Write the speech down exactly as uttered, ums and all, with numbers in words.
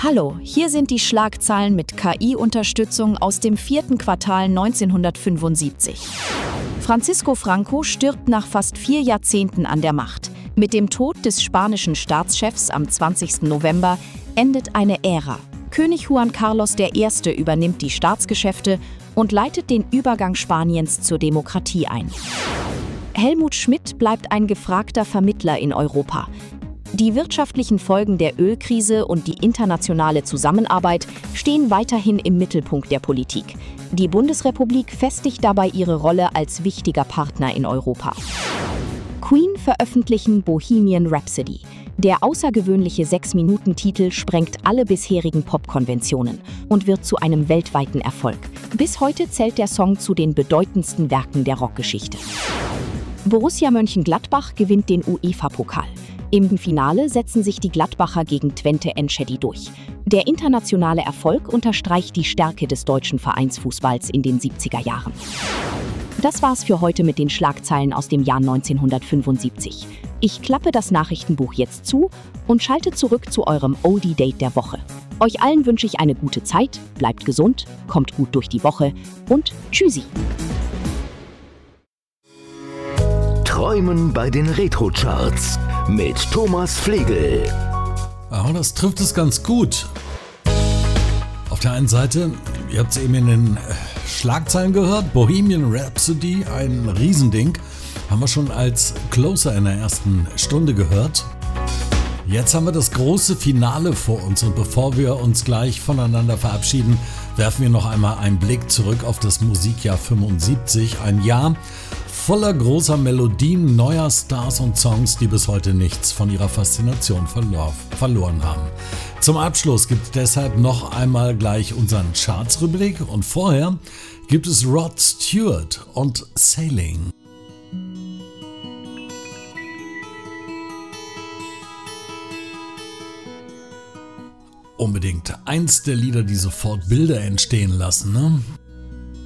Hallo, hier sind die Schlagzeilen mit K I-Unterstützung aus dem vierten Quartal neunzehnhundertfünfundsiebzig. Francisco Franco stirbt nach fast vier Jahrzehnten an der Macht. Mit dem Tod des spanischen Staatschefs am zwanzigsten November endet eine Ära. König Juan Carlos der Erste übernimmt die Staatsgeschäfte und leitet den Übergang Spaniens zur Demokratie ein. Helmut Schmidt bleibt ein gefragter Vermittler in Europa. Die wirtschaftlichen Folgen der Ölkrise und die internationale Zusammenarbeit stehen weiterhin im Mittelpunkt der Politik. Die Bundesrepublik festigt dabei ihre Rolle als wichtiger Partner in Europa. Queen veröffentlichen Bohemian Rhapsody. Der außergewöhnliche Sechs-Minuten-Titel sprengt alle bisherigen Popkonventionen und wird zu einem weltweiten Erfolg. Bis heute zählt der Song zu den bedeutendsten Werken der Rockgeschichte. Borussia Mönchengladbach gewinnt den UEFA-Pokal. Im Finale setzen sich die Gladbacher gegen Twente Enschede durch. Der internationale Erfolg unterstreicht die Stärke des deutschen Vereinsfußballs in den siebziger Jahren. Das war's für heute mit den Schlagzeilen aus dem Jahr neunzehnhundertfünfundsiebzig. Ich klappe das Nachrichtenbuch jetzt zu und schalte zurück zu eurem Oldie-Date der Woche. Euch allen wünsche ich eine gute Zeit, bleibt gesund, kommt gut durch die Woche und tschüssi! Träumen bei den Retro-Charts mit Thomas Flegel. Ja, das trifft es ganz gut. Auf der einen Seite, ihr habt es eben in den Schlagzeilen gehört, Bohemian Rhapsody, ein Riesending, haben wir schon als Closer in der ersten Stunde gehört. Jetzt haben wir das große Finale vor uns und bevor wir uns gleich voneinander verabschieden, werfen wir noch einmal einen Blick zurück auf das Musikjahr fünfundsiebzig, ein Jahr voller großer Melodien, neuer Stars und Songs, die bis heute nichts von ihrer Faszination verlor- verloren haben. Zum Abschluss gibt es deshalb noch einmal gleich unseren Charts-Rückblick und vorher gibt es Rod Stewart und Sailing. Unbedingt eins der Lieder, die sofort Bilder entstehen lassen, ne?